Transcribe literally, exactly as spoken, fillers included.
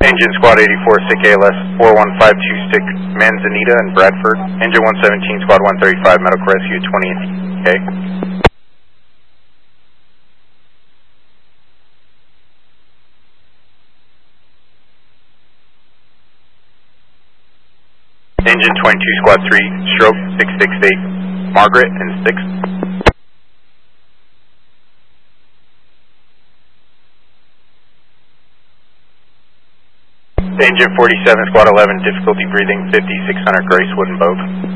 Engine Squad eighty-four, sick A L S four one five two six, Manzanita and Bradford. Engine one seventeen, Squad one thirty-five, medical rescue twenty and K. Engine twenty-two, Squad three, stroke six six eight, Margaret and six. Engine forty-seven, Squad eleven, difficulty breathing, fifty, six hundred Grace, Wooden Boat.